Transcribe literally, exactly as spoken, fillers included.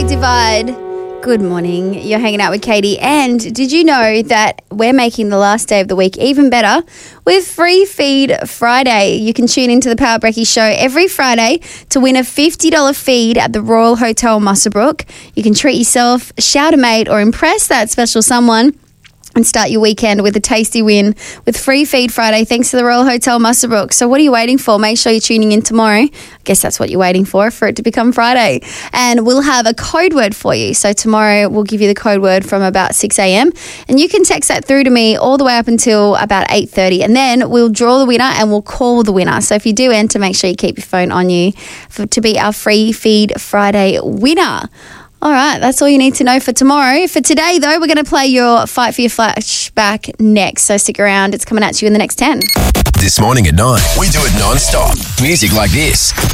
Great Divide. Good morning. You're hanging out with Katie. And did you know that we're making the last day of the week even better with Free Feed Friday? You can tune into the Power Brekkie show every Friday to win a fifty dollars feed at the Royal Hotel Muswellbrook. You can treat yourself, shout a mate, or impress that special someone and start your weekend with a tasty win with Free Feed Friday thanks to the Royal Hotel Muswellbrook. So what are you waiting for? Make sure you're tuning in tomorrow. I guess that's what you're waiting for, for it to become Friday. And we'll have a code word for you. So tomorrow we'll give you the code word from about six a.m. and you can text that through to me all the way up until about eight thirty, and then we'll draw the winner and we'll call the winner. So if you do enter, make sure you keep your phone on you for, to be our Free Feed Friday winner. All right, that's all you need to know for tomorrow. For today, though, we're going to play your Fight for Your Flashback next. So stick around. It's coming at you in the next ten. This morning at nine, we do it non-stop. Music like this.